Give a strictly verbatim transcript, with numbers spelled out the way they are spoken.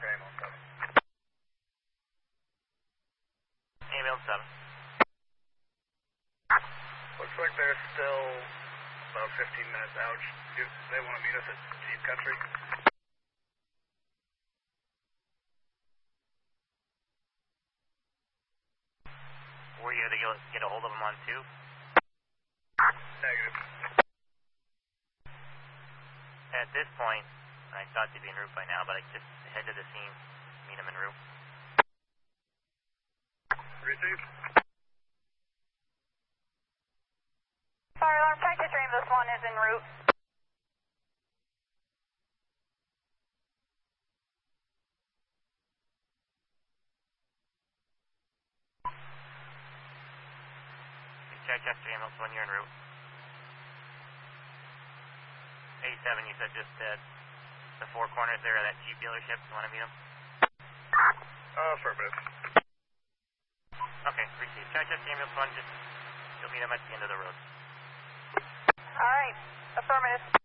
ambulance seven. Ambulance seven. Looks like they're still about fifteen minutes out. Do they want to meet us at Jeep Country? Were you able to get, get a hold of them on two? Negative. At this point, I thought they'd be en route by now, but I just head to the scene, meet them en route. Received. Fire alarm, Texas Rainbow one is en route. Chichester ambulance one, you're en route. eighty-seven, you said just uh, the four corners there of that Jeep dealership. You want to meet them? Uh, affirmative. Okay, received. Chichester ambulance one, just you'll meet them at the end of the road. All right, affirmative.